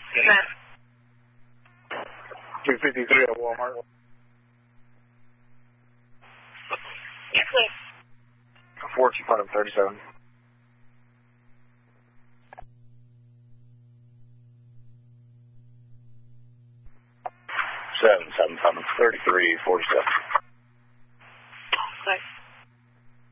253 at Walmart. Yes, please. 42537. 775 3347.